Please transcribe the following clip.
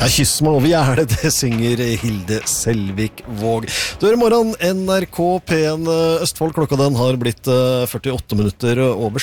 Ja, kyss meg over gjerdet, det synger Hilde Selvik Våg. Du hører morgen, NRK P1 Østfold, klokka den har blitt 48 minutter over